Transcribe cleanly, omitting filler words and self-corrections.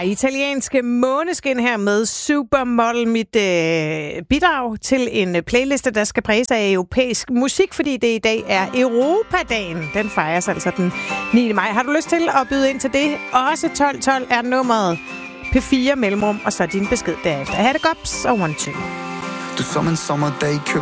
italienske Måneskin her med Supermodel, mit bidrag til en playliste, der skal præges af europæisk musik, fordi det i dag er Europadagen. Den fejres altså den 9. maj. Har du lyst til at byde ind til det? Også 1212 er nummeret. P4 mellemrum, og så din besked derefter. Ha' det godt, og 1, 2. Du som en sommerdag køb